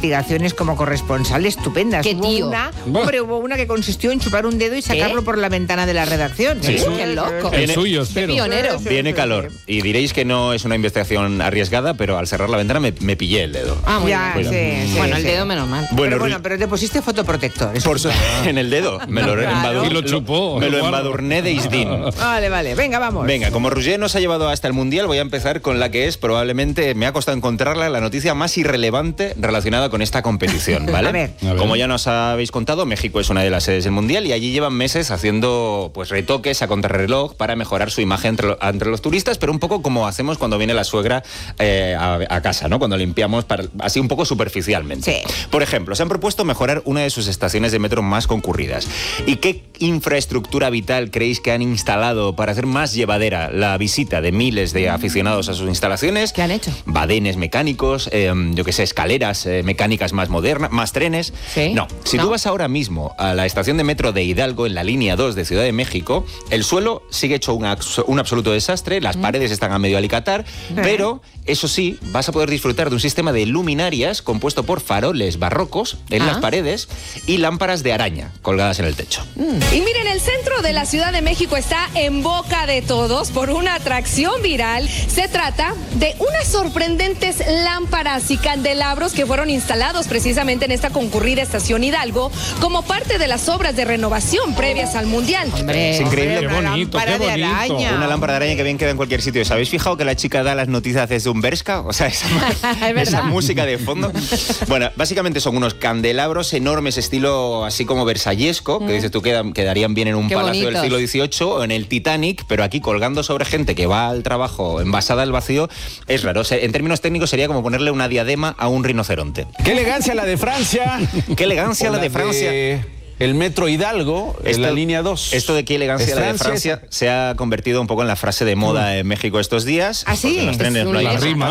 investigaciones como corresponsal estupendas. ¡Qué tío! Hubo una que consistió en chupar un dedo y sacarlo por la ventana de la redacción. Sí. ¡Qué loco! El suyo, ¡Qué espero. pionero! Viene calor. Y diréis que no es una investigación arriesgada, pero al cerrar la ventana me pillé el dedo. Ah, muy Ya, bien. sí, Bueno, el sí. dedo menos mal. Pero te pusiste fotoprotector. eso Por sí. en el dedo. Me lo Claro. embadurné. Y lo chupó. Me lo Guarda. embadurné de Isdin. Vale, venga, vamos. Venga, como Roger nos ha llevado hasta el Mundial, voy a empezar con la que es probablemente, me ha costado encontrarla, la noticia más irrelevante relacionada con esta competición, ¿vale? A ver. Como ya nos habéis contado, México es una de las sedes del Mundial y allí llevan meses haciendo pues retoques a contrarreloj para mejorar su imagen entre los turistas, pero un poco como hacemos cuando viene la suegra a casa, ¿no? Cuando limpiamos así un poco superficialmente. Sí. Por ejemplo, se han propuesto mejorar una de sus estaciones de metro más concurridas. ¿Y qué infraestructura vital creéis que han instalado para hacer más llevadera la visita de miles de aficionados a sus instalaciones? ¿Qué han hecho? Badenes mecánicos, yo qué sé, escaleras mecánicas más modernas, más trenes. ¿Sí? No, si tú vas ahora mismo a la estación de metro de Hidalgo en la línea 2 de Ciudad de México, el suelo sigue hecho un absoluto desastre, las paredes están a medio alicatar, pero eso sí, vas a poder disfrutar de un sistema de luminarias compuesto por faroles barrocos en las paredes y lámparas de araña colgadas en el techo. Y miren, el centro de la Ciudad de México está en boca de todos por una atracción viral. Se trata de unas sorprendentes lámparas y candelabros que fueron instalados precisamente en esta concurrida estación Hidalgo como parte de las obras de renovación previas al Mundial. Es increíble. Qué bonito, qué bonito. Una lámpara de araña que bien queda en cualquier sitio. ¿Os habéis fijado que la chica da las noticias desde un Bershka? O sea, esa música de fondo. Bueno, básicamente son unos candelabros enormes estilo así como versallesco, que dices tú quedarían bien en un Qué palacio bonitos. del siglo XVIII o en el Titanic, pero aquí colgando sobre gente que va al trabajo envasada al vacío, es raro. O sea, en términos técnicos sería como ponerle una diadema a un rinoceronte. Qué elegancia la de Francia. Qué elegancia la de Francia. El metro Hidalgo, en la línea 2. Esto de qué elegancia la de Francia se ha convertido un poco en la frase de moda en México estos días. ¿Ah, sí? Porque en los trenes no hay, La rima.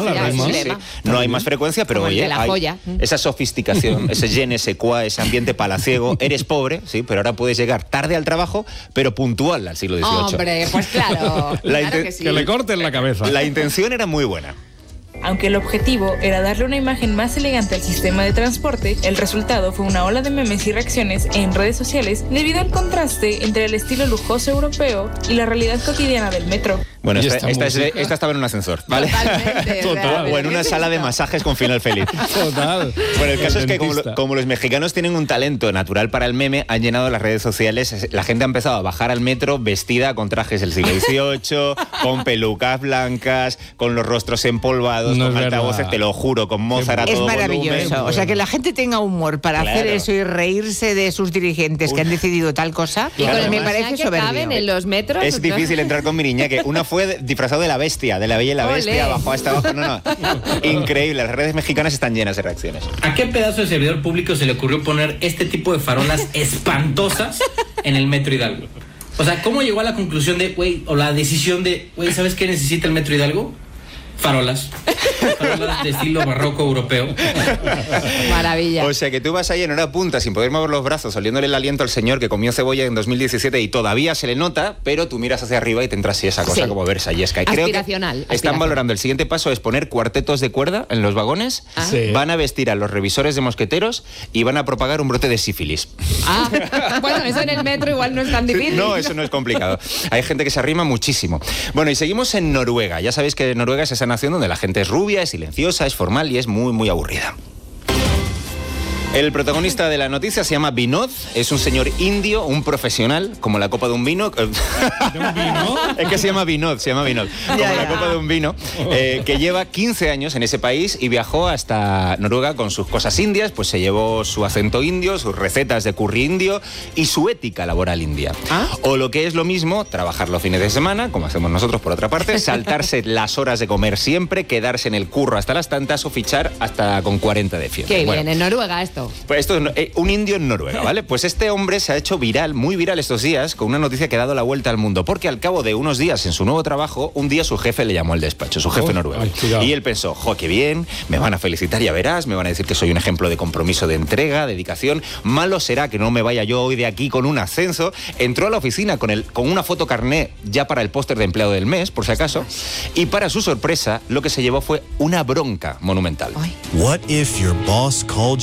no hay más frecuencia, pero Como el oye, de la hay joya. esa sofisticación, ese je ne sais quoi, ese ambiente palaciego. Eres pobre, sí, pero ahora puedes llegar tarde al trabajo, pero puntual al siglo XVIII. Hombre, pues claro. Claro que sí. Que le corten la cabeza. La intención era muy buena. Aunque el objetivo era darle una imagen más elegante al sistema de transporte, el resultado fue una ola de memes y reacciones en redes sociales debido al contraste entre el estilo lujoso europeo y la realidad cotidiana del metro. Bueno, ¿Y esta estaba en un ascensor, ¿vale? Totalmente. Total. O en una sala de masajes con final feliz. Total. Bueno, el caso es que dentista. como los mexicanos tienen un talento natural para el meme, han llenado las redes sociales. La gente ha empezado a bajar al metro vestida con trajes del siglo XVIII, con pelucas blancas, con los rostros empolvados, No con es altavoces, verdad. te lo juro, con Mozart a Es todo maravilloso. volumen. O sea, que la gente tenga humor para Claro. hacer eso y reírse de sus dirigentes que han decidido tal cosa, Y con el me personaje parece que caben soberbio. en los metros. Es difícil entrar con mi niña, que una fue disfrazado de la bestia, de la Bella y la Ole. Bestia, bajó hasta abajo. No. Increíble, las redes mexicanas están llenas de reacciones. ¿A qué pedazo de servidor público se le ocurrió poner este tipo de farolas espantosas en el Metro Hidalgo? O sea, ¿cómo llegó a la conclusión de, güey, o la decisión de, güey, ¿sabes qué necesita el Metro Hidalgo? Farolas. Farolas de estilo barroco europeo. Maravilla. O sea que tú vas ahí en hora punta sin poder mover los brazos, oliéndole el aliento al señor que comió cebolla en 2017 y todavía se le nota, pero tú miras hacia arriba y tendrás así esa cosa Sí. como versallesca. Y creo que Aspiracional, están aspiracional. valorando el siguiente paso es poner cuartetos de cuerda en los vagones, Sí. van a vestir a los revisores de mosqueteros y van a propagar un brote de sífilis. Bueno, eso en el metro igual no es tan difícil. No, eso no es complicado. Hay gente que se arrima muchísimo. Bueno, y seguimos en Noruega. Ya sabéis que Noruega es esa nación donde la gente es rubia, es silenciosa, es formal y es muy, muy aburrida. El protagonista de la noticia se llama Vinod, es un señor indio, un profesional, como la copa de un vino. ¿De un vino? Es que se llama Vinod, como la copa de un vino, que lleva 15 años en ese país y viajó hasta Noruega con sus cosas indias, pues se llevó su acento indio, sus recetas de curry indio y su ética laboral india. O lo que es lo mismo, trabajar los fines de semana, como hacemos nosotros por otra parte, saltarse las horas de comer siempre, quedarse en el curro hasta las tantas o fichar hasta con 40 de fiebre. Qué Bueno, bien, en Noruega esto. pues esto es un indio en Noruega, ¿vale? Pues este hombre se ha hecho viral, muy viral estos días, con una noticia que ha dado la vuelta al mundo, porque al cabo de unos días en su nuevo trabajo, un día su jefe le llamó al despacho, su jefe noruego. ay, cuidado. Y él pensó, jo, qué bien, me van a felicitar, ya verás, me van a decir que soy un ejemplo de compromiso, de entrega, dedicación. Malo será que no me vaya yo hoy de aquí con un ascenso. Entró a la oficina con una foto carné ya para el póster de empleado del mes, por si acaso, y para su sorpresa, lo que se llevó fue una bronca monumental. What if your boss called